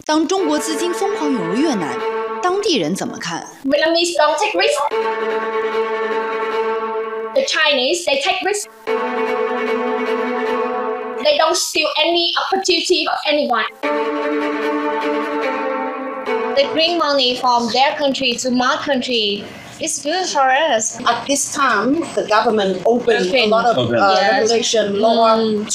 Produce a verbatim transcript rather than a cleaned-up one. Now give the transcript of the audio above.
当中国资金疯狂涌入越南，当地人怎么看？ Vietnamese don't take risks. The Chinese, they take risks. They don't steal any opportunity of anyone. They bring money from their country to my country. It's good for us. At this time, the government opened a Open. lot of Open. uh, Yes. regulation law Mm.